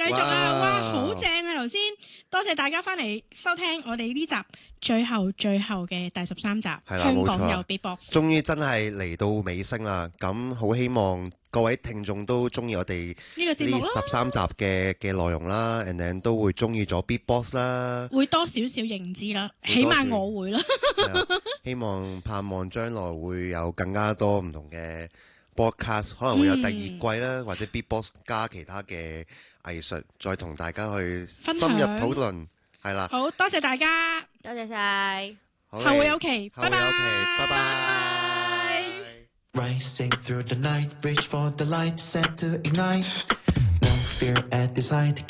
繼續啊！哇，好正啊！頭先多謝大家翻嚟收聽我哋呢集最後嘅第13集，香港有 Beatbox， 終於真係嚟到尾聲啦！咁好希望各位聽眾都中意我哋呢個節目啦， 呢13集嘅內容啦 ，and then 都會中意咗 Beatbox 啦， 會多少少認知啦，起碼我會啦。 希望盼望將來會有更加多唔同嘅 broadcast， 可能會有第二季啦，或者 Beatbox 加其他嘅藝術，再同大家去深入討論，係啦。 好多謝大家， 多謝晒， 後會有期，拜拜， 拜拜。 Rising through the night, reach for the light, set to ignite. No fear at the sight.